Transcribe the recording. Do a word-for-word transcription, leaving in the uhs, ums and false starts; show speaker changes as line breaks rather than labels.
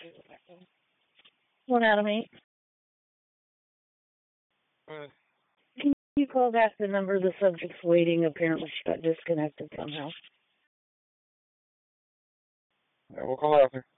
One out of eight.
Uh,
Can you call back the number the subject's waiting? Apparently she got disconnected somehow.
yeah, we'll call after.